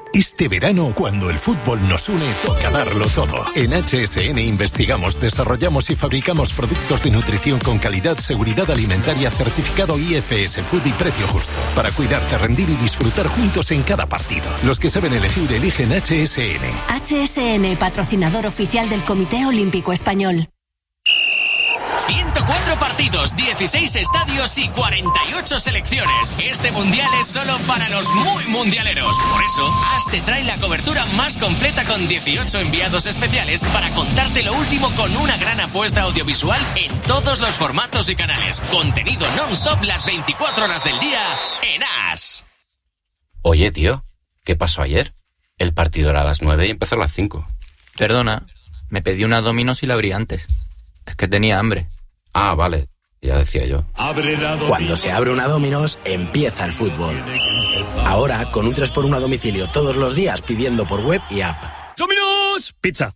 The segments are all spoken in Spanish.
Este verano, cuando el fútbol nos une, toca darlo todo. En HSN investigamos, desarrollamos y fabricamos productos de nutrición con calidad, seguridad alimentaria, certificado IFS Food y precio justo. Para cuidarte, rendir y disfrutar juntos en cada partido. Los que saben elegir, eligen HSN. HSN, patrocinador oficial del Comité Olímpico Español. 104 partidos, 16 estadios y 48 selecciones. Este mundial es solo para los muy mundialeros. Por eso, AS te trae la cobertura más completa con 18 enviados especiales para contarte lo último con una gran apuesta audiovisual en todos los formatos y canales. Contenido non-stop las 24 horas del día en AS. Oye, tío, ¿qué pasó ayer? El partido era a las 9 y empezó a las 5. Perdona, me pedí una Domino's y la abrí antes. Es que tenía hambre. Ah, vale, ya decía yo. Cuando se abre una Domino's, empieza el fútbol. Ahora, con un 3x1 a domicilio todos los días, pidiendo por web y app. ¡Domino's! Pizza.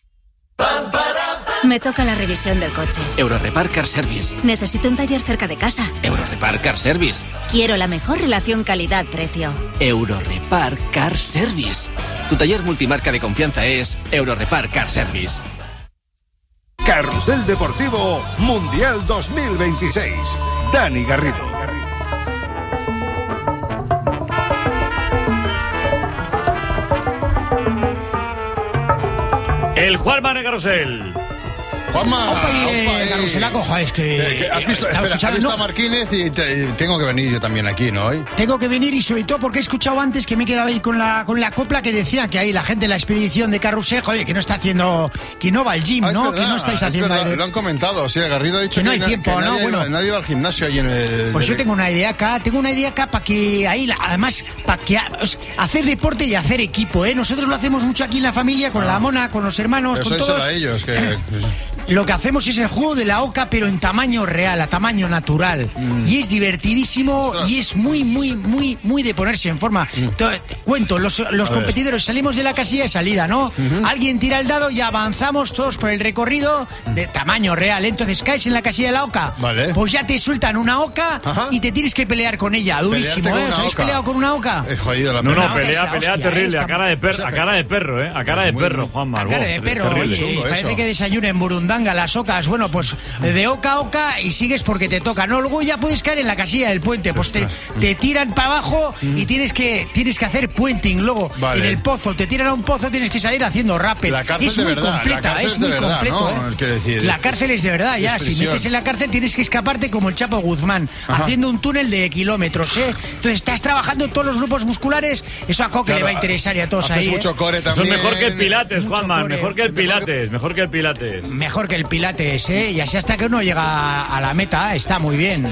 Me toca la revisión del coche. Eurorepar Car Service. Necesito un taller cerca de casa. Eurorepar Car Service. Quiero la mejor relación calidad-precio. Eurorepar Car Service. Tu taller multimarca de confianza es Eurorepar Car Service. Carrusel Deportivo Mundial 2026. Dani Garrido. El Juanma de Carrusel. Juanma, Carruselaco, es que... ¿Has visto, has visto a Marquínez y tengo que venir yo también aquí, ¿no? Hoy. Tengo que venir y sobre todo porque he escuchado antes que me he quedado ahí con la copla que decía que ahí la gente de la expedición de Carrusel, oye, que no está haciendo, que no va al gym, ¿no? Verdad, que no estáis haciendo... Lo han comentado, sí, Garrido ha dicho que no hay tiempo, que ¿no? Nadie va al gimnasio ahí en el... Pues yo tengo una idea acá para que ahí, además, para que hacer deporte y hacer equipo, ¿eh? Nosotros lo hacemos mucho aquí en la familia, con la mona, con los hermanos, con todos. A ellos, que... Lo que hacemos es el juego de la oca, pero en tamaño real, a tamaño natural. Y es divertidísimo y es muy de ponerse en forma. Te cuento, los competidores salimos de la casilla de salida, ¿no? Alguien tira el dado y avanzamos todos por el recorrido de tamaño real. Entonces caes en la casilla de la oca, pues ya te sueltan una oca y te tienes que pelear con ella, durísimo, ¿eh? ¿Os habéis peleado con una oca? Es jodido la pelea. No, pelea terrible, a cara de perro, A cara de perro, Juanma. A cara de perro, oye, parece que desayuna en Burundanga las ocas. Bueno, pues de oca a oca y sigues porque te toca, ¿no? Luego ya puedes caer en la casilla del puente, pues te tiran para abajo y tienes que hacer puenting. Luego en el pozo, te tiran a un pozo, tienes que salir haciendo rappel. La cárcel es de muy verdad, completa, es muy verdad, completo, ¿no? ¿eh? Quiero decir, la cárcel es de verdad, ya. Si metes en la cárcel tienes que escaparte como el Chapo Guzmán, haciendo un túnel de kilómetros, ¿eh? Entonces estás trabajando todos los grupos musculares, eso a Coque le va a interesar y a todos ahí. Mucho core también. Eso es mejor que el Pilates, Juanma, mejor que el Pilates. Mejor que el Pilates, ¿eh? Y así hasta que uno llega a la meta, está muy bien.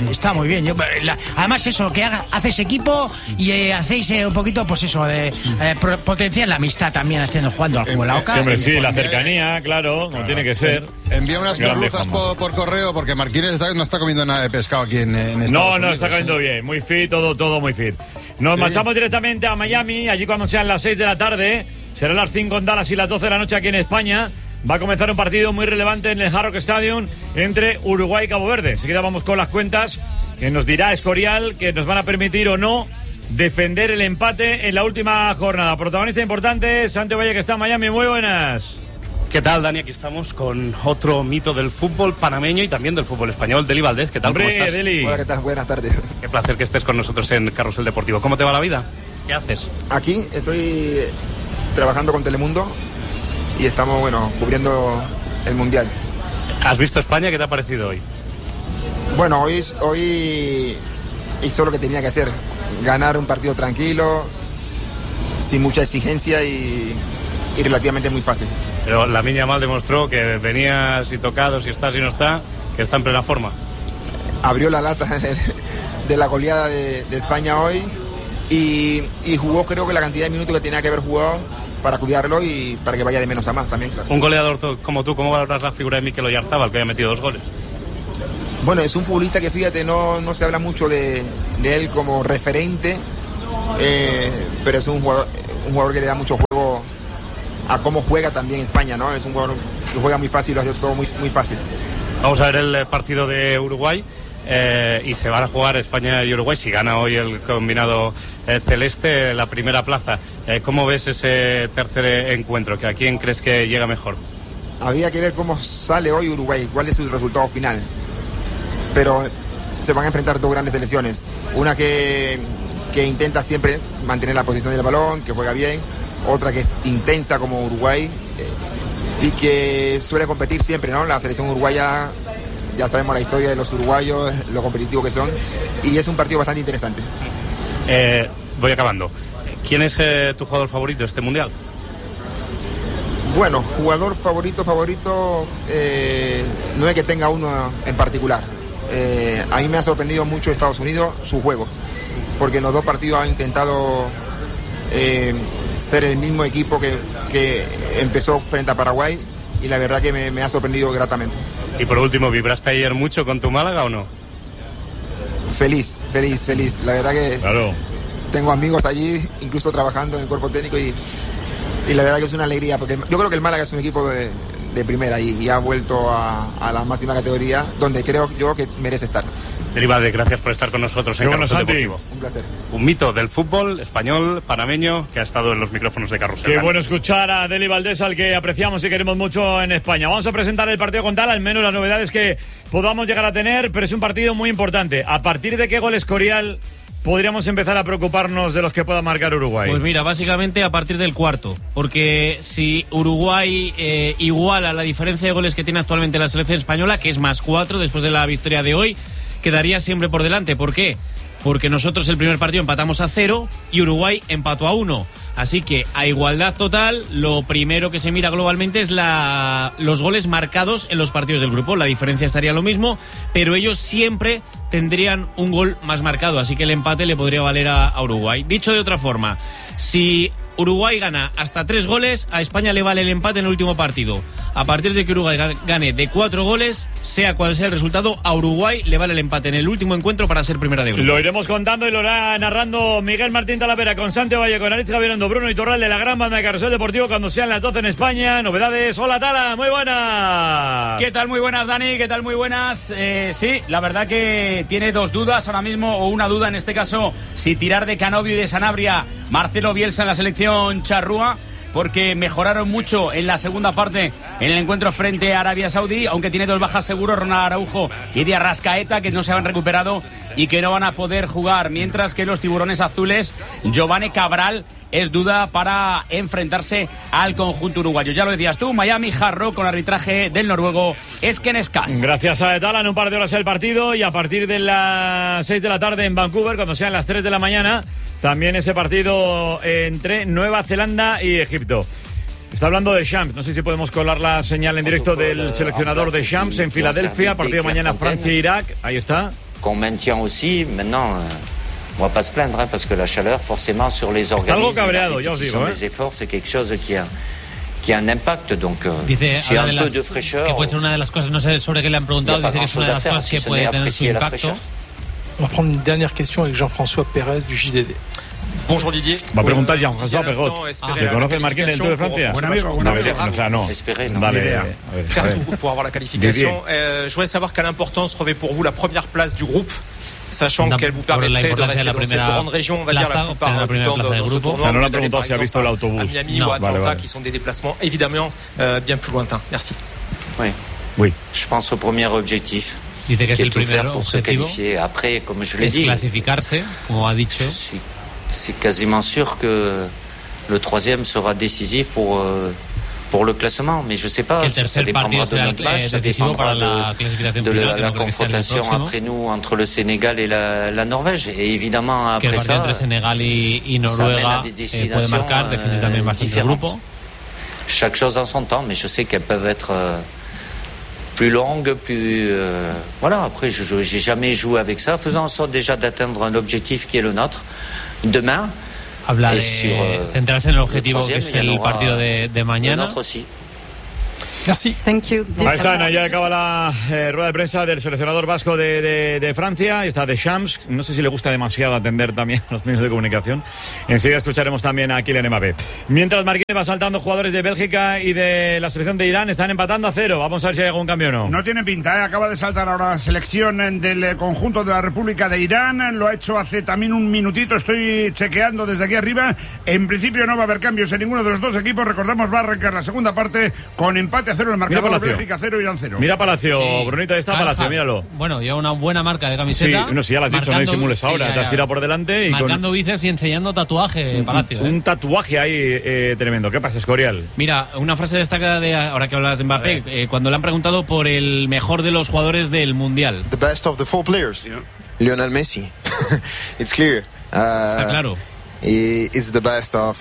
Además eso, que haces equipo y hacéis un poquito, pues eso, de potenciar la amistad también jugando al juego. La oca. Hombre, sí, la cercanía, claro, como tiene que ser. Envía unas merluzas por correo porque Marquínez no está comiendo nada de pescado aquí en Estados Unidos. No, está comiendo bien, muy fit, todo muy fit. Nos marchamos directamente a Miami, allí cuando sean las 6 de la tarde, serán las 5 en Dallas y las 12 de la noche aquí en España. Va a comenzar un partido muy relevante en el Hard Rock Stadium entre Uruguay y Cabo Verde. Enseguida vamos con las cuentas que nos dirá Escorial, que nos van a permitir o no defender el empate en la última jornada. Protagonista importante, Santi Valle, que está en Miami. Muy buenas. ¿Qué tal, Dani? Aquí estamos con otro mito del fútbol panameño y también del fútbol español, Deli Valdés. ¿Qué tal? Hombre, ¿Cómo estás? Deli. Hola, ¿qué tal? Buenas tardes. Qué placer que estés con nosotros en Carrusel Deportivo. ¿Cómo te va la vida? ¿Qué haces? Aquí estoy trabajando con Telemundo y estamos, cubriendo el Mundial. ¿Has visto España? ¿Qué te ha parecido hoy? Bueno, hoy hizo lo que tenía que hacer. Ganar un partido tranquilo, sin mucha exigencia y relativamente muy fácil. Pero Lamine Yamal demostró que venía si tocado, si está, si no está, que está en plena forma. Abrió la lata de la goleada de España hoy y jugó, creo que la cantidad de minutos que tenía que haber jugado para cuidarlo y para que vaya de menos a más también, claro. Un goleador como tú, ¿cómo valoras la figura de Mikel Oyarzabal, que había metido 2 goles? Bueno, es un futbolista que, fíjate, no se habla mucho de él como referente, pero es un jugador que le da mucho juego a cómo juega también España, ¿no? Es un jugador que juega muy fácil, lo hace todo muy, muy fácil. Vamos a ver el partido de Uruguay. y se van a jugar España y Uruguay. Si gana hoy el combinado celeste, la primera plaza. ¿Cómo ves ese tercer encuentro? ¿A quién crees que llega mejor? Habría que ver cómo sale hoy Uruguay, cuál es su resultado final. Pero se van a enfrentar dos grandes selecciones. Una que intenta siempre mantener la posición del balón, que juega bien. Otra que es intensa como Uruguay y que suele competir siempre, ¿no? La selección uruguaya, ya sabemos la historia de los uruguayos, lo competitivos que son, y es un partido bastante interesante. Voy acabando. ¿Quién es tu jugador favorito de este Mundial? Bueno, jugador favorito, no es que tenga uno en particular. A mí me ha sorprendido mucho Estados Unidos, su juego, porque en los dos partidos ha intentado ser el mismo equipo que empezó frente a Paraguay, y la verdad que me ha sorprendido gratamente. Y por último, ¿vibraste ayer mucho con tu Málaga o no? Feliz. La verdad que claro. Tengo amigos allí, incluso trabajando en el cuerpo técnico, y la verdad que es una alegría, porque yo creo que el Málaga es un equipo de primera y ha vuelto a la máxima categoría, donde creo yo que merece estar. Deli Valdés, gracias por estar con nosotros en Carrusel Deportivo. Un placer. Un mito del fútbol español, panameño, que ha estado en los micrófonos de Carrusel. Qué bueno escuchar a Deli Valdés, al que apreciamos y queremos mucho en España. Vamos a presentar el partido con tal, al menos las novedades que podamos llegar a tener, pero es un partido muy importante. ¿A partir de qué gol Escorial podríamos empezar a preocuparnos de los que pueda marcar Uruguay? Pues mira, básicamente a partir del cuarto, porque si Uruguay iguala la diferencia de goles que tiene actualmente la selección española, que es +4 después de la victoria de hoy, quedaría siempre por delante. ¿Por qué? Porque nosotros el primer partido empatamos a 0 y Uruguay empató a 1. Así que a igualdad total, lo primero que se mira globalmente es los goles marcados en los partidos del grupo. La diferencia estaría lo mismo, pero ellos siempre tendrían un gol más marcado, así que el empate le podría valer a Uruguay. Dicho de otra forma, si Uruguay gana hasta 3 goles, a España le vale el empate en el último partido. A partir de que Uruguay gane de 4 goles, sea cual sea el resultado, a Uruguay le vale el empate en el último encuentro para ser primera de grupo. Lo iremos contando y lo hará narrando Miguel Martín Talavera con Santiago Valle, con Aritz Gabilondo, Bruno Iturral de la gran banda de Carrusel Deportivo cuando sean las 12 en España. Novedades. Hola Tala, muy buenas. ¿Qué tal? Muy buenas, Dani. ¿Qué tal? Muy buenas. Sí, la verdad que tiene dos dudas ahora mismo, o una duda en este caso, si tirar de Canovio y de Sanabria Marcelo Bielsa en la selección charrúa, porque mejoraron mucho en la segunda parte en el encuentro frente a Arabia Saudí, aunque tiene 2 bajas seguros, Ronald Araujo y de Arrascaeta, que no se han recuperado y que no van a poder jugar, mientras que los tiburones azules, Giovanni Cabral es duda para enfrentarse al conjunto uruguayo. Ya lo decías tú, Miami Hard Rock con arbitraje del noruego Esken Skas. Gracias a Etala, en un par de horas el partido, y a partir de las 6 de la tarde en Vancouver, cuando sean las 3 de la mañana, también ese partido entre Nueva Zelanda y Egipto. Está hablando de Champs, no sé si podemos colar la señal en directo del seleccionador de Champs en Filadelfia, partido mañana Francia-Irak, ahí está. Qu'on maintient aussi, maintenant, on va pas se plaindre, hein, parce que la chaleur, forcément, sur les organismes, la répétition des efforts, c'est quelque chose qui a un impact, donc dice, si un peu de fraîcheur, que puede ser una de las cosas, no sé sobre qué le han preguntado, dice que es una de las cosas que puede tener su impacto. On va prendre une dernière question avec Jean-François Pérez du JDD. Bonjour Didier. Va a preguntar Jean-François Perrot. ¿Te conoce el Marquín del Tour de Francia? Buen amigo, buen amigo. O sea, no. Vale. Faire tout pour avoir la qualification. Je voudrais savoir quelle importance revêt pour vous la première place du groupe, sachant qu'elle vous permettrait de rester dans cette grande région, on va dire, la plupart du temps dans ce tournoi. O sea, no le ha preguntado si ha visto el autobús. À Miami ou à Atlanta, qui sont des déplacements évidemment bien plus lointains. Merci. Oui. Je pense au premier objectif. Dice que es el primer objetivo. Après, comme je l'ai dit, clasificarse, como ha dicho. C'est quasiment sûr que le troisième sera décisif pour le classement, mais je sais pas, ça dépendra de notre match, ça dépendra de la confrontation après nous entre le Sénégal et la Norvège, et évidemment après ça, entre Sénégal y Noruega puede marcar definitivamente bastante el grupo. Chaque chose en son temps, mais je sais qu'elles peuvent être plus longue, plus voilà. Après, j'ai jamais joué avec ça. Faisons en sorte déjà d'atteindre l'objectif qui est le nôtre demain. Habla de centrarse en el objetivo que es el partido de mañana. Merci. Thank you. Ahí está, ya acaba la rueda de prensa del seleccionador vasco de Francia. Está Deschamps. No sé si le gusta demasiado atender también a los medios de comunicación. Enseguida escucharemos también a Kylian Mbappé. Mientras Marquinhos va saltando, jugadores de Bélgica y de la selección de Irán están empatando a 0. Vamos a ver si hay algún cambio o no. No tiene pinta, ¿eh? Acaba de saltar ahora la selección del conjunto de la República de Irán. Lo ha hecho hace también un minutito. Estoy chequeando desde aquí arriba. En principio no va a haber cambios en ninguno de los dos equipos. Recordamos, va a arrancar la segunda parte con empate a 0 el marcador. Bélgica 0, Irán 0. Mira Palacio, sí. Brunito, ahí está Palacio, míralo. Bueno, lleva una buena marca de camiseta. Sí, no, si ya lo has dicho, no disimules ahora. Te has tirado por delante y marcando bíceps y enseñando tatuaje, Palacio. Un tatuaje ahí tremendo. ¿Qué pasa, Escorial? Mira, una frase destacada de, ahora que hablas de Mbappé, cuando le han preguntado por el mejor de los jugadores del Mundial. The best of the 4 players. Lionel Messi. It's clear. Está claro. It's the best of...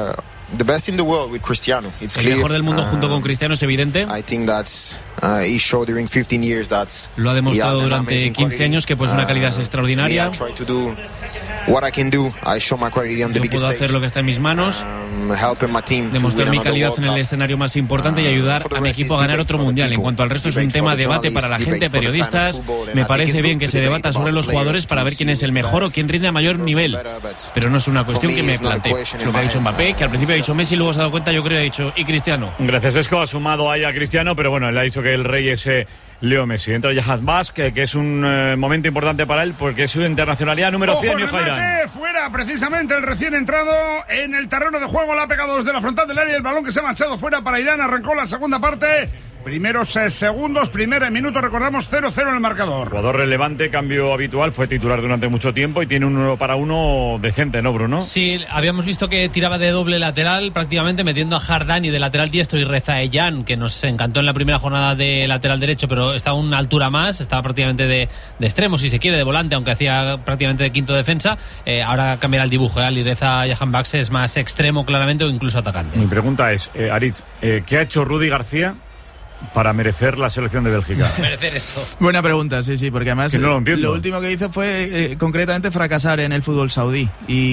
the best in the world with Cristiano. It's el clear. Mejor del mundo junto con Cristiano es evidente. I think that's he showed during 15 years that's lo ha demostrado durante 15 años que pues una calidad extraordinaria. I try to do what I can do. I show my quality on the biggest stage. Puedo hacer lo que está en mis manos. Helping my team. Demostrar mi calidad en el escenario más importante y ayudar a mi equipo a ganar otro mundial. En cuanto al resto es un tema de debate para la gente, periodistas. Me parece bien que se debata sobre los jugadores para ver quién es el mejor o quién rinde a mayor nivel. Pero no es una cuestión que me plantee. Es lo que ha dicho Mbappé, que al principio ha dicho Messi, luego se ha dado cuenta, yo creo que ha dicho y Cristiano. Gracias, Esco ha sumado ahí a Cristiano, pero bueno, él ha dicho que el rey es Leo Messi. Entra Jahaz Bask, que es un momento importante para él porque es su internacionalidad número 100. Fuera precisamente el recién entrado en el terreno de juego, la ha pegado desde la frontal del área, el balón que se ha marchado fuera para Irán. Arrancó la segunda parte. Primeros segundos, primer minuto, recordamos 0-0 en el marcador. Jugador relevante, cambio habitual, fue titular durante mucho tiempo y tiene un 1 para 1 decente, ¿no, Bruno? Sí, habíamos visto que tiraba de doble lateral, prácticamente metiendo a Hardani de lateral diestro y Rezaeian, que nos encantó en la primera jornada de lateral derecho, pero está a una altura más, estaba prácticamente de extremo, si se quiere, de volante, aunque hacía prácticamente de quinto defensa. Ahora cambiará el dibujo, Alireza Jahan Bax es más extremo claramente o incluso atacante. Mi pregunta es, Aritz, ¿qué ha hecho Rudi García para merecer la selección de Bélgica? Merecer esto. Buena pregunta, sí, porque además que no lo último que hizo fue concretamente fracasar en el fútbol saudí.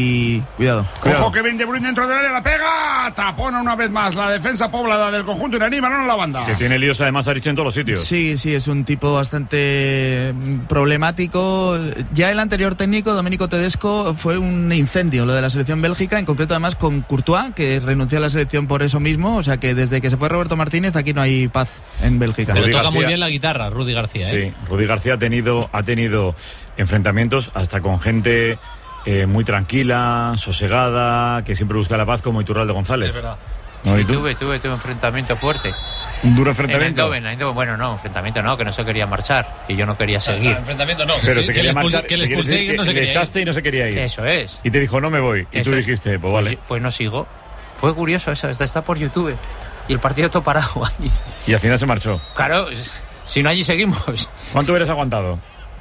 Y cuidado. Ojo que Kevin De Bruyne dentro del área, la pega, tapona una vez más la defensa poblada del conjunto iraní, balón a la banda. Que tiene líos además Arich en todos los sitios. Sí, es un tipo bastante problemático. Ya el anterior técnico, Domenico Tedesco, fue un incendio lo de la selección bélgica, en concreto además con Courtois, que renunció a la selección por eso mismo, o sea que desde que se fue Roberto Martínez aquí no hay paz en Bélgica. Pero toca muy bien la guitarra, Rudi García. Sí, Rudi García ha tenido enfrentamientos hasta con gente muy tranquila, sosegada, que siempre busca la paz, como Iturralde González. Es verdad. ¿No? Sí, tuve enfrentamiento fuerte. ¿Un duro enfrentamiento? Bueno, no, enfrentamiento no, que no se quería marchar y yo no quería seguir. Enfrentamiento no, pero se quería marchar, que le expulsé y no se quería ir. Le echaste y no se quería ir. Eso es. Y te dijo, no me voy. Y tú dijiste, pues vale. Pues no sigo. Fue curioso eso, está por YouTube. Y el partido todo parado allí. Y al final se marchó. Claro, si no allí seguimos. ¿Cuánto hubieras aguantado?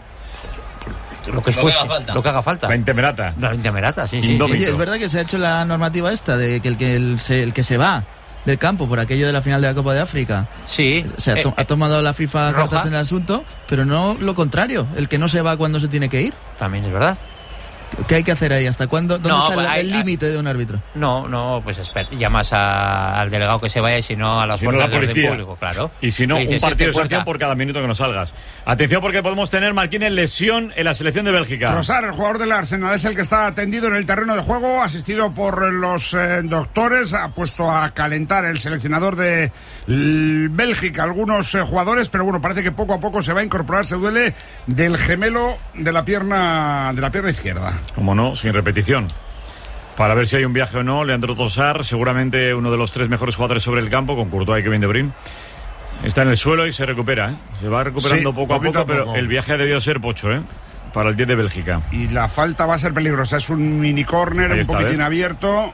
Lo que haga falta. La intemerata. La intemerata, sí. Oye, es verdad que se ha hecho la normativa esta de que el que se va del campo por aquello de la final de la Copa de África. Sí. Ha tomado la FIFA cartas en el asunto, pero no lo contrario, el que no se va cuando se tiene que ir. También es verdad. ¿Qué hay que hacer ahí? ¿Hasta cuándo? ¿Dónde está el límite de un árbitro? No, pues llamas al delegado que se vaya y si no a las fuerzas de orden público, claro. Y si no, un partido de sanción por cada minuto que no salgas. Atención porque podemos tener, Marquínez, lesión en la selección de Bélgica. Trossard, el jugador del Arsenal, es el que está atendido en el terreno de juego, asistido por los doctores, ha puesto a calentar el seleccionador de Bélgica algunos jugadores, pero bueno, parece que poco a poco se va a incorporar, se duele del gemelo de la pierna izquierda. Como no, sin repetición. Para ver si hay un viaje o no, Leandro Trossard, seguramente uno de los 3 mejores jugadores sobre el campo, con Courtois y Kevin De Bruyne. Está en el suelo y se recupera, Se va recuperando poco a poco, pero el viaje debió ser pocho, para el 10 de Bélgica. Y la falta va a ser peligrosa, es un mini córner, un poquitín abierto.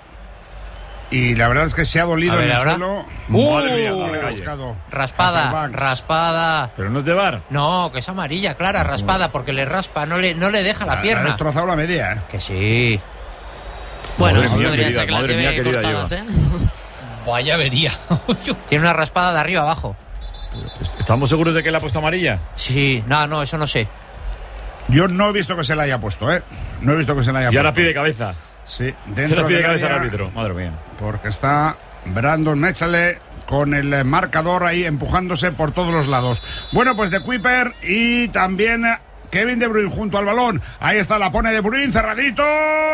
Y la verdad es que se ha dolido en el suelo. Madre mía, raspada. Pero no es de VAR. No, que es amarilla, clara, raspada, porque le raspa, no le deja la pierna. Ha destrozado la media, Que sí. Bueno, eso podría ser que la lleve cortadas, Vaya avería. Tiene una raspada de arriba abajo. ¿Estamos seguros de que le ha puesto amarilla? Sí, no, eso no sé. Yo no he visto que se la haya puesto, No he visto que se la haya puesto. Y ahora pide cabeza. Sí, dentro de cabeza al árbitro. Madre mía. Porque está Brandon Metzele con el marcador ahí empujándose por todos los lados. Bueno, pues de Kuiper y también Kevin De Bruyne junto al balón. Ahí está, la pone De Bruyne, cerradito,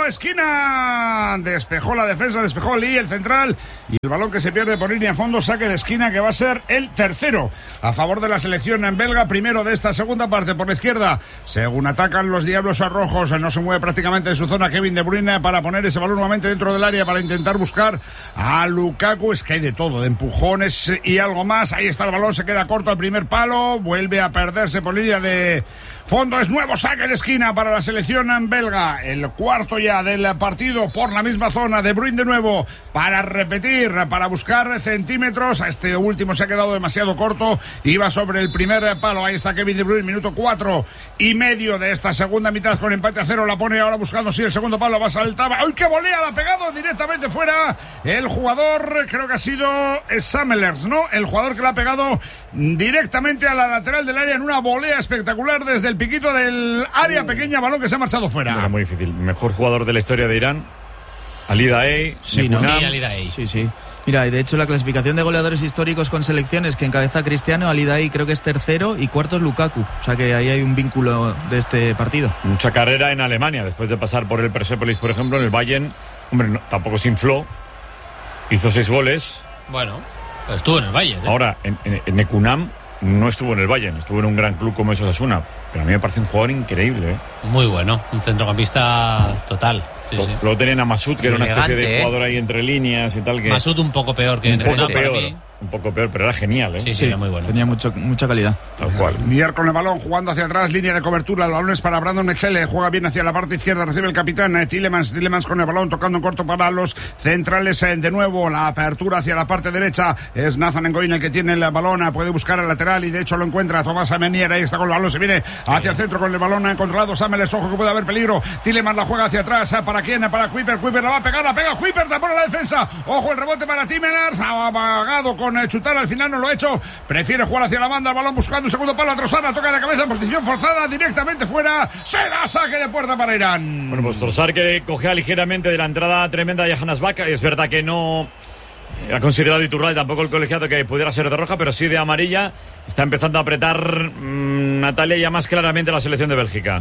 esquina. Despejó la defensa, despejó Lee, el central. Y el balón que se pierde por línea a fondo, saque de esquina que va a ser el tercero a favor de la selección en belga. Primero de esta segunda parte por la izquierda. Según atacan los Diablos Rojos, no se mueve prácticamente de su zona Kevin De Bruyne para poner ese balón nuevamente dentro del área para intentar buscar a Lukaku. Es que hay de todo, de empujones y algo más. Ahí está el balón, se queda corto al primer palo. Vuelve a perderse por línea de fondo. Es nuevo saque de esquina para la selección belga. El cuarto ya del partido por la misma zona. De Bruyne de nuevo para repetir, para buscar centímetros. A este último se ha quedado demasiado corto. Iba sobre el primer palo. Ahí está Kevin De Bruyne, minuto 4:30 de esta segunda mitad con empate a 0. La pone ahora buscando el segundo palo. Va a saltar. ¡Ay, qué volea! La ha pegado directamente fuera. El jugador, creo que ha sido Sammelers, ¿no? El jugador que la ha pegado directamente a la lateral del área en una volea espectacular desde el piquito del área pequeña, balón que se ha marchado fuera. Era muy difícil. Mejor jugador de la historia de Irán, Ali Daei. Sí, Ali Daei. Sí. Mira, y de hecho la clasificación de goleadores históricos con selecciones que encabeza Cristiano, Ali Daei creo que es tercero y cuarto es Lukaku. O sea que ahí hay un vínculo de este partido. Mucha carrera en Alemania, después de pasar por el Persepolis, por ejemplo, en el Bayern. Hombre, no, tampoco se infló. Hizo 6 goles. Bueno, pero estuvo en el Bayern. Ahora, en Nekunam no estuvo en el Bayern, estuvo en un gran club como Osasuna. Pero a mí me parece un jugador increíble. Muy bueno, un centrocampista total. Sí. Luego tenían a Masud, que era una especie de jugador ahí entre líneas y tal. Que Masud un poco peor que un poco peor, pero era genial, ¿eh? Sí, era muy bueno. Tenía mucha calidad. Tal cual. Mier con el balón, jugando hacia atrás, línea de cobertura. El balón es para Brandon Metzele, juega bien hacia la parte izquierda, recibe el capitán Tielemans con el balón, tocando en corto para los centrales. De nuevo, la apertura hacia la parte derecha. Es Nathan Ngoyin el que tiene el balón, puede buscar al lateral y de hecho lo encuentra. Tomás Amenier, ahí está con el balón, se viene hacia el centro con el balón controlado. Samuels, ojo que puede haber peligro. Tielemans la juega hacia atrás. ¿Para quién? Para Kuiper. Kuiper la va a pegar, la pega Kuiper, tapó la defensa. Ojo, el rebote para Tielemans. Ha apagado con chutar, al final no lo ha hecho. Prefiere jugar hacia la banda, el balón buscando el segundo palo a Trossard, la toca de cabeza en posición forzada, directamente fuera. Será saque de puerta para Irán. Bueno, pues Trossard que cogea ligeramente de la entrada tremenda de Johannes Bach. Es verdad que no ha considerado Iturralde tampoco el colegiado que pudiera ser de roja, pero sí de amarilla. Está empezando a apretar Natalia ya más claramente la selección de Bélgica.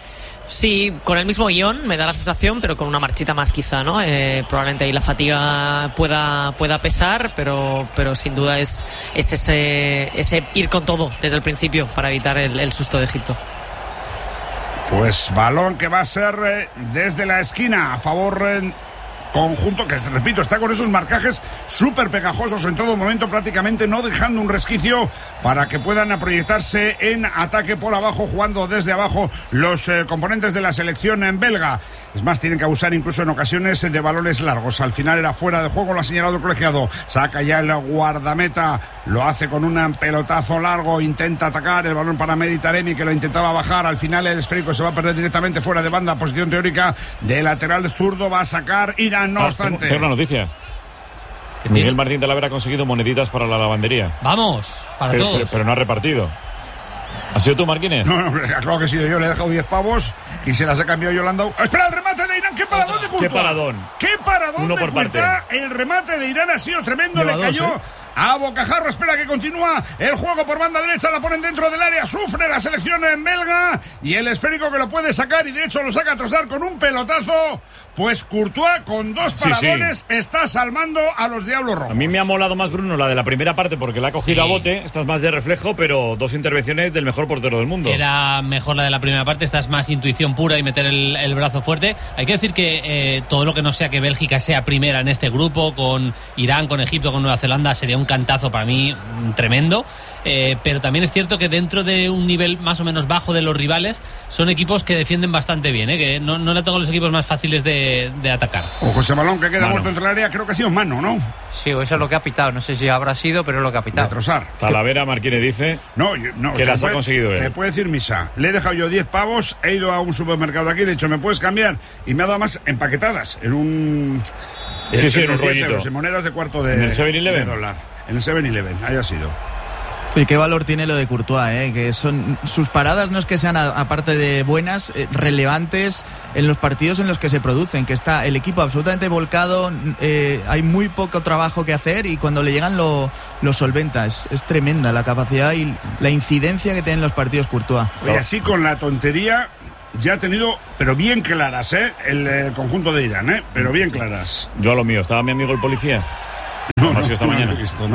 Sí, con el mismo guión, me da la sensación, pero con una marchita más quizá, ¿no? Probablemente ahí la fatiga pueda pesar, pero sin duda es ese ir con todo desde el principio para evitar el susto de Egipto. Pues balón que va a ser desde la esquina a favor conjunto que, repito, está con esos marcajes súper pegajosos en todo momento, prácticamente no dejando un resquicio para que puedan proyectarse en ataque por abajo, jugando desde abajo los componentes de la selección en belga. Es más, tienen que abusar incluso en ocasiones de balones largos. Al final era fuera de juego, lo ha señalado el colegiado. Saca ya el guardameta, lo hace con un pelotazo largo, intenta atacar el balón para Mehdi Taremi, que lo intentaba bajar. Al final el esférico se va a perder directamente fuera de banda, posición teórica de lateral zurdo. Va a sacar Irán, no obstante. Tengo una noticia. Miguel Martín Talavera ha conseguido moneditas para la lavandería. Vamos, para todos. Pero no ha repartido. ¿Has sido tú, Marquines? No, claro que he sido yo. Le he dejado 10 pavos y se las ha cambiado Yolanda. ¡Espera, el remate de Irán! ¡Qué paradón de Courtois! ¡Qué paradón! Uno por parte. El remate de Irán ha sido tremendo. Le cayó a bocajarro. Espera que continúa el juego por banda derecha. La ponen dentro del área. Sufre la selección en belga. Y el esférico que lo puede sacar. Y de hecho lo saca a Trossard con un pelotazo. Pues Courtois con 2 paradones está salvando a los Diablos Rojos. A mí me ha molado más, Bruno, la de la primera parte porque la ha cogido a bote. Esta es más de reflejo, pero 2 intervenciones del mejor portero del mundo. Era mejor la de la primera parte. Esta es más intuición pura y meter el brazo fuerte. Hay que decir que todo lo que no sea que Bélgica sea primera en este grupo, con Irán, con Egipto, con Nueva Zelanda, sería un cantazo para mí tremendo. Pero también es cierto que dentro de un nivel más o menos bajo de los rivales son equipos que defienden bastante bien, que no le tocan los equipos más fáciles de atacar. Ojo ese balón que queda muerto entre el área, creo que ha sido mano, ¿no? Sí, eso es lo que ha pitado, no sé si habrá sido, pero es lo que ha pitado. De Trossard. Talavera Marquines dice que las ha conseguido él. Te puede decir misa, le he dejado yo 10 pavos, he ido a un supermercado aquí, le he dicho, ¿me puedes cambiar? Y me ha dado más empaquetadas en un... en un rollito. En monedas de cuarto de... ¿En el 7-Eleven? de dólar. En el 7-Eleven, ahí ha sido. Sí, qué valor tiene lo de Courtois, que son sus paradas, no es que sean aparte de buenas, relevantes en los partidos en los que se producen, que está el equipo absolutamente volcado, hay muy poco trabajo que hacer y cuando le llegan lo solventa. Es tremenda la capacidad y la incidencia que tienen los partidos Courtois. Y así con la tontería ya ha tenido, pero bien claras, el conjunto de Irán, pero bien claras. Yo a lo mío, ¿estaba mi amigo el policía? No, esta mañana. No lo he visto,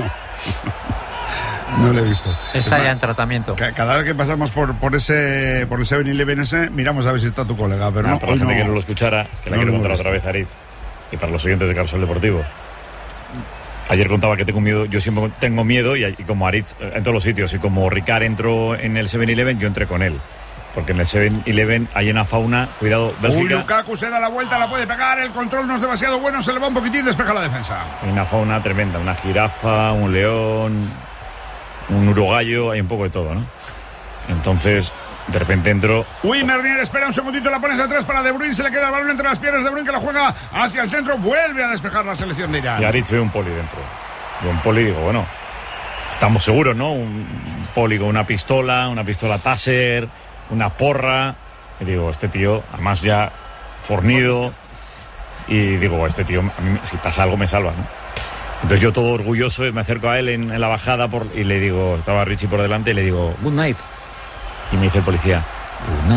No lo he visto. Está ya en tratamiento. Cada vez que pasamos por el 7-Eleven ese, miramos a ver si está tu colega. Pero para la gente que no lo escuchara, que la quiero contar otra vez a Aritz. Y para los oyentes de Carrusel Deportivo. Ayer contaba que tengo miedo, yo siempre tengo miedo, y como Aritz en todos los sitios, y como Ricard entró en el 7-Eleven, yo entré con él. Porque en el 7-Eleven hay una fauna, cuidado, Bélgica. Lukaku se da la vuelta, la puede pegar, el control no es demasiado bueno, se le va un poquitín, despeja la defensa. Hay una fauna tremenda, una jirafa, un león, un urogallo, hay un poco de todo, ¿no? Entonces, de repente entró. Mernier espera un segundito, la pone hacia atrás para De Bruyne, se le queda el balón entre las piernas de De Bruyne, que la juega hacia el centro, vuelve a despejar la selección de Irán. Y Aritz ve un poli dentro. Yo un poli digo, bueno, estamos seguros, ¿no? Un poli con una pistola Taser, una porra. Y digo, este tío, además ya fornido. Y digo, este tío, a mí, si pasa algo me salva, ¿no? Entonces yo todo orgulloso me acerco a él en la bajada y le digo, estaba Richie por delante y le digo, good night. Y me dice el policía, good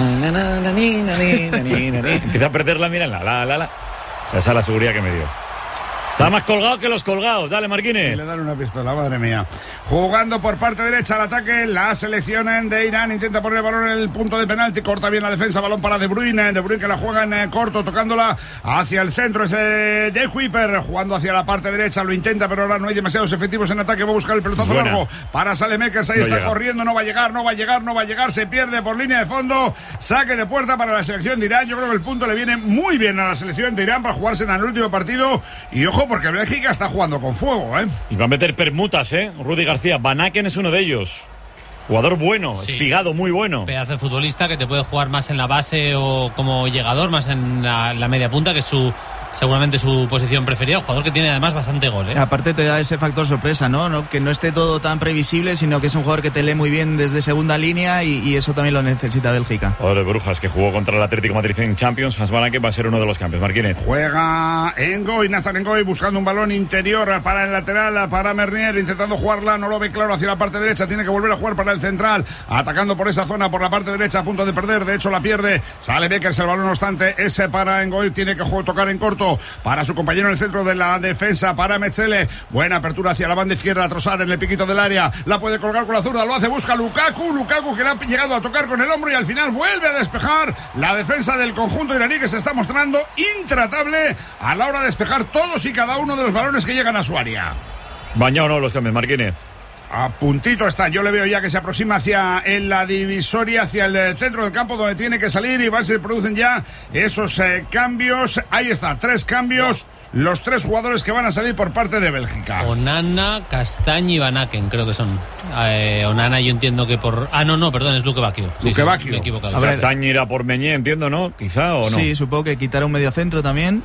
night, empieza a perder la mira, la. O sea, esa es la seguridad que me dio. Está más colgado que los colgados. Dale, Marquines. Y le dan una pistola, madre mía. Jugando por parte derecha al ataque, la selección de Irán intenta poner el balón en el punto de penalti, corta bien la defensa, balón para De Bruyne. De Bruyne que la juega en corto, tocándola hacia el centro. Es de Kuiper jugando hacia la parte derecha, lo intenta, pero ahora no hay demasiados efectivos en ataque. Va a buscar el pelotazo largo para Saelemaekers. Ahí no está llega. Corriendo, no va a llegar. Se pierde por línea de fondo. Saque de puerta para la selección de Irán. Yo creo que el punto le viene muy bien a la selección de Irán para jugarse en el último partido. Y ojo, porque Bélgica está jugando con fuego, Y va a meter permutas, Rudy García. Van Aken es uno de ellos. Jugador bueno, sí. Espigado, muy bueno. Pedazo de futbolista que te puede jugar más en la base o como llegador, más en la media punta, que es seguramente su posición preferida. Un jugador que tiene además bastante gol, Aparte te da ese factor sorpresa, ¿no? Que no esté todo tan previsible, sino que es un jugador que te lee muy bien desde segunda línea y eso también lo necesita Bélgica. Jugador de Brujas que jugó contra el Atlético Madrid en Champions. Hans Van Aken va a ser uno de los cambios. Marquínez. Juega Nathan Ngoy buscando un balón interior para el lateral, para Mernier, intentando jugarla, no lo ve claro hacia la parte derecha, tiene que volver a jugar para el central, atacando por esa zona, por la parte derecha, a punto de perder, de hecho la pierde. Saelemaekers, el balón no obstante, ese para Ngoy, tiene que tocar en corto para su compañero en el centro de la defensa, para Metzele. Buena apertura hacia la banda izquierda, Trossard en el piquito del área, la puede colgar con la zurda, lo hace, busca Lukaku que le ha llegado a tocar con el hombro y al final vuelve a despejar la defensa del conjunto iraní, que se está mostrando intratable a la hora de despejar todos y cada uno de los balones que llegan a su área. Bañado no los cambios, Marquínez. A puntito está, yo le veo ya que se aproxima hacia en la divisoria, hacia el centro del campo donde tiene que salir y se producen ya esos cambios. Ahí está, 3 cambios, los 3 jugadores que van a salir por parte de Bélgica. Onana, Castagne y Van Aken, creo que son. Onana yo entiendo que por... perdón, es Luque Bacchio. Luque Bacchio. Me he equivocado. Castagne irá por Meñé, entiendo, ¿no? Quizá o no. Sí, supongo que quitará un mediocentro también,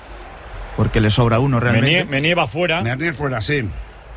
porque le sobra uno realmente. Meñé va fuera. Meñé fuera, sí.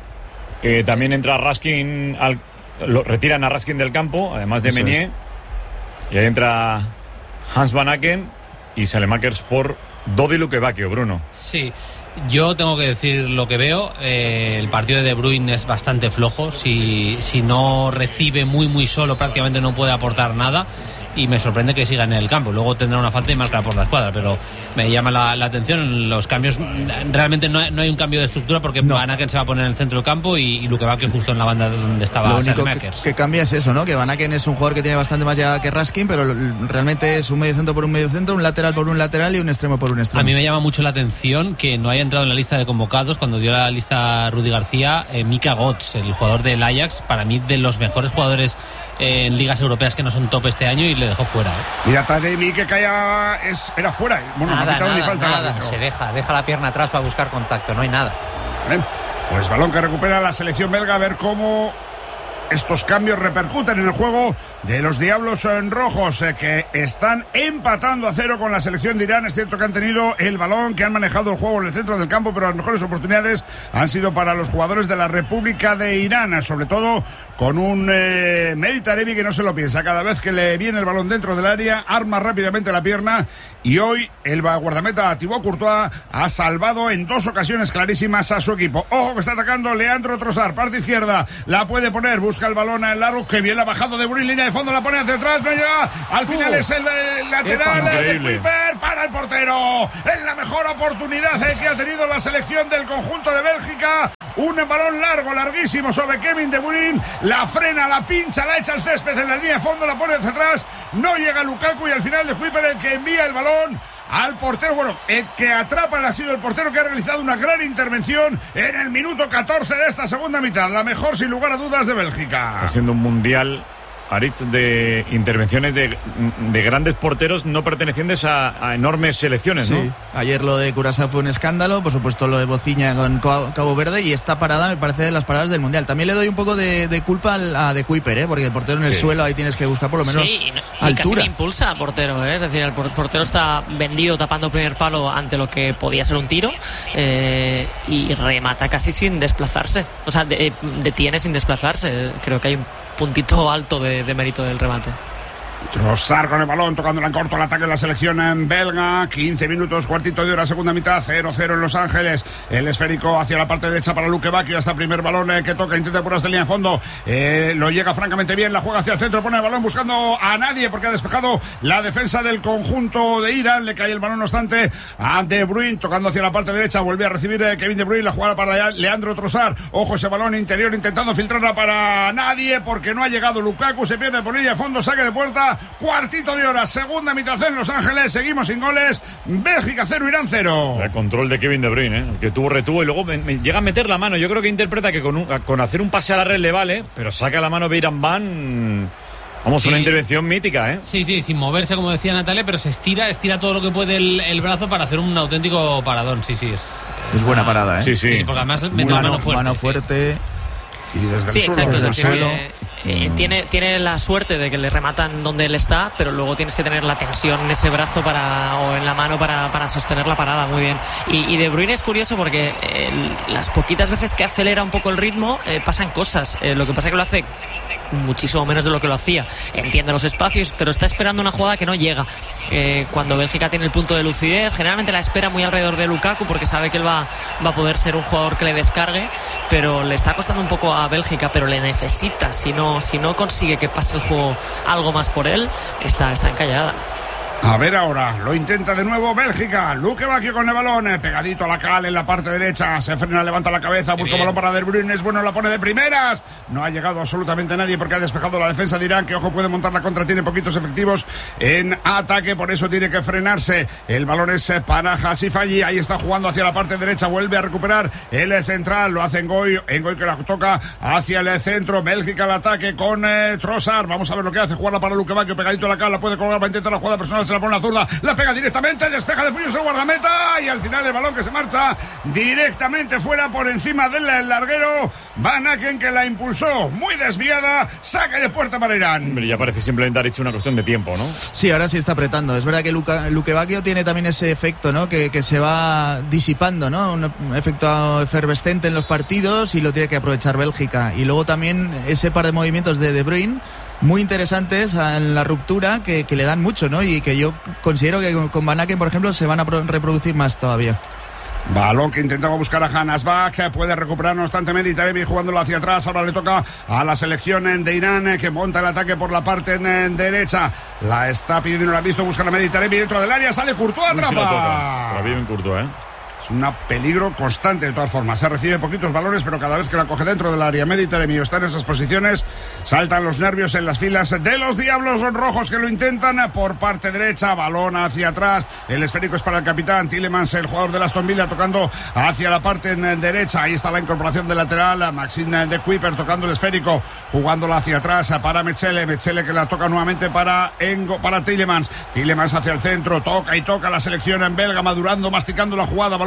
También entra Raskin, retiran a Raskin del campo, además de Meñé. Y ahí entra Hans Van Aken y Saelemaekers por Dodi Luque Bacchio, Bruno. Sí, yo tengo que decir lo que veo. El partido de Bruyne es bastante flojo. Si no recibe muy solo, prácticamente no puede aportar nada. Y me sorprende que siga en el campo. Luego tendrá una falta y marcará por la escuadra, pero me llama la atención los cambios. Realmente no hay un cambio de estructura, porque Van Aken se va a poner en el centro del campo y Luque Bacchio justo en la banda donde estaba Saelemaekers. Lo único que cambia es eso, ¿no? Que Van Aken es un jugador que tiene bastante más llegada que Raskin, pero realmente es un mediocentro por un mediocentro, un lateral por un lateral y un extremo por un extremo. A mí me llama mucho la atención que no haya entrado en la lista de convocados cuando dio la lista Rudy García, Mika Götze, el jugador del Ajax, para mí de los mejores jugadores en ligas europeas que no son top este año, y le dejó fuera. Mira, Taremi que caía era fuera. Bueno, no ha quitado ni falta. Nada. Se deja la pierna atrás para buscar contacto, no hay nada. Pues balón que recupera la selección belga, a ver cómo estos cambios repercuten en el juego de los Diablos Rojos, que están empatando a 0 con la selección de Irán. Es cierto que han tenido el balón, que han manejado el juego en el centro del campo, pero las mejores oportunidades han sido para los jugadores de la República de Irán, sobre todo con un Mehdi Taremi que no se lo piensa. Cada vez que le viene el balón dentro del área, arma rápidamente la pierna, y hoy el guardameta Thibaut Courtois ha salvado en 2 ocasiones clarísimas a su equipo. Ojo que está atacando Leandro Trossard, parte izquierda, la puede poner, busca el balón en largo, que bien la ha bajado de Bruyne, línea de fondo, la pone hacia atrás, no llega, al final es el lateral de Kuiper para el portero. Es la mejor oportunidad que ha tenido la selección del conjunto de Bélgica. Un balón largo, larguísimo sobre Kevin De Bruyne, la frena, la pincha, la echa al césped en la línea de fondo, la pone hacia atrás, no llega Lukaku, y al final de Kuiper el que envía el balón al portero. Bueno, el que atrapa ha sido el portero, que ha realizado una gran intervención en el minuto 14 de esta segunda mitad, la mejor sin lugar a dudas de Bélgica. Está siendo un mundial, Aritz, de intervenciones de grandes porteros no pertenecientes a enormes selecciones, ¿no? Sí. Ayer lo de Curaçao fue un escándalo, por supuesto lo de Bociña con Cabo Verde, y esta parada me parece de las paradas del mundial. También le doy un poco de culpa a De Kuiper, porque el portero en el suelo, ahí tienes que buscar por lo menos altura. Y casi le impulsa al portero, es decir, el portero está vendido tapando el primer palo ante lo que podía ser un tiro, y remata casi sin desplazarse, o sea, detiene sin desplazarse. Creo que hay un puntito alto de mérito del remate. Trossard con el balón, tocándola en corto el ataque de la selección en belga. 15 minutos, cuartito de hora, segunda mitad, 0-0 en Los Ángeles. El esférico hacia la parte derecha para Luque Bacchio. Hasta el primer balón que toca, intenta apurarse de línea de fondo. Lo llega francamente bien, la juega hacia el centro, pone el balón buscando a nadie porque ha despejado la defensa del conjunto de Irán. Le cae el balón, no obstante, a De Bruyne, tocando hacia la parte derecha. Vuelve a recibir Kevin De Bruyne, la jugada para Leandro Trossard. Ojo ese balón interior, intentando filtrarla para nadie porque no ha llegado Lukaku. Se pierde por línea de fondo, saque de puerta. Cuartito de hora, segunda mitad en Los Ángeles. Seguimos sin goles. Bélgica 0, Irán 0. El control de Kevin De Bruyne, que retuvo y luego me llega a meter la mano. Yo creo que interpreta que con hacer un pase a la red le vale, pero saca la mano Beiran Van. Vamos, sí. Una intervención mítica, ¿eh? Sí, sin moverse, como decía Natalia, pero se estira todo lo que puede el brazo para hacer un auténtico paradón. Sí, es buena parada, ¿eh? Sí, porque además mete la mano fuerte. Mano fuerte. Y desde sí, el suelo, exacto, desde el suelo. Tiene la suerte de que le rematan donde él está, pero luego tienes que tener la tensión en ese brazo o en la mano para sostener la parada. Muy bien. Y De Bruyne es curioso porque las poquitas veces que acelera un poco el ritmo pasan cosas. Lo que pasa es que lo hace muchísimo menos de lo que lo hacía. Entiende los espacios, pero está esperando una jugada que no llega. Cuando Bélgica tiene el punto de lucidez, generalmente la espera muy alrededor de Lukaku porque sabe que él va a poder ser un jugador que le descargue, pero le está costando un poco a Bélgica, pero le necesita. Si no consigue que pase el juego algo más por él, está encallada. A ver ahora, lo intenta de nuevo Bélgica. Luque Bacchio con el balón, pegadito a la cal en la parte derecha. Se frena, levanta la cabeza, busca el balón para De Bruyne. Es bueno, la pone de primeras. No ha llegado absolutamente nadie porque ha despejado la defensa de Irán, que ojo puede montar la contra. Tiene poquitos efectivos en ataque, por eso tiene que frenarse. El balón es para Hasifayi. Ahí está jugando hacia la parte derecha. Vuelve a recuperar el central. Lo hace Ngoy que la toca hacia el centro. Bélgica al ataque con Trossard. Vamos a ver lo que hace. Jugarla para Luque Bacchio, pegadito a la cal. La puede colgar, va a intentar la jugada personal. Se la pone la zurda, la pega directamente, despeja de puños el guardameta y al final el balón que se marcha directamente fuera por encima del larguero. Van Aken, que la impulsó muy desviada, saque de puerta para Irán. Hombre, ya parece simplemente haber hecho una cuestión de tiempo, ¿no? Sí, ahora sí está apretando. Es verdad que Luque Bacchio tiene también ese efecto, ¿no? Que se va disipando, ¿no? Un efecto efervescente en los partidos y lo tiene que aprovechar Bélgica. Y luego también ese par de movimientos de De Bruyne muy interesantes en la ruptura que le dan mucho, ¿no? Y que yo considero que con Van Aken, por ejemplo, se van a reproducir más todavía. Balón que intentaba buscar a Hannes Bach, puede recuperar no obstante Mehdi Taremi jugándolo hacia atrás. Ahora le toca a la selección de Irán, que monta el ataque por la parte derecha. La está pidiendo, no la ha visto, busca a Mehdi Taremi dentro del área, sale Courtois, atrapa. La bien Courtois, ¿eh? Es un peligro constante de todas formas. Se recibe poquitos balones, pero cada vez que la coge dentro del área, Mehdi Taremi está en esas posiciones, saltan los nervios en las filas de los Diablos Rojos, que lo intentan por parte derecha. Balón hacia atrás. El esférico es para el capitán Tielemans, el jugador de Aston Villa, tocando hacia la parte derecha. Ahí está la incorporación de lateral. Maxime de Kuiper tocando el esférico, jugándola hacia atrás para Mechele, que la toca nuevamente para Tielemans. Tielemans hacia el centro, toca la selección en belga, madurando, masticando la jugada. Balón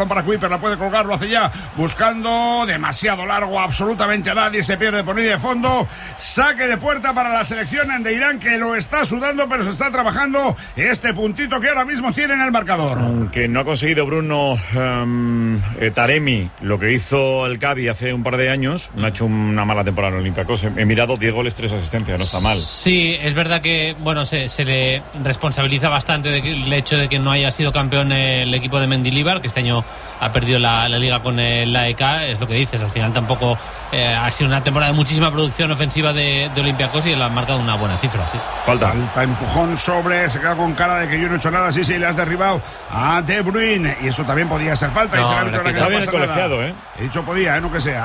para Kuiper, la puede colgar, lo hace ya, buscando demasiado largo, absolutamente a nadie, se pierde por línea de fondo. Saque de puerta para la selección de Irán, que lo está sudando, pero se está trabajando este puntito que ahora mismo tiene en el marcador. Aunque no ha conseguido Bruno Taremi lo que hizo el Cavi hace un par de años, no ha hecho una mala temporada en Olympiacos. He mirado 10 goles, 3 asistencias, no está mal. Sí, es verdad que bueno, se le responsabiliza bastante del hecho de que no haya sido campeón el equipo de Mendilibar, que este año ha perdido la liga con el AEK. Es lo que dices, al final tampoco ha sido una temporada de muchísima producción ofensiva de Olympiacos y le han marcado una buena cifra, sí. Falta empujón se queda con cara de que yo no he hecho nada, sí, le has derribado a De Bruyne, y eso también podía ser falta. No, está bien el colegiado, He dicho podía, no que sea.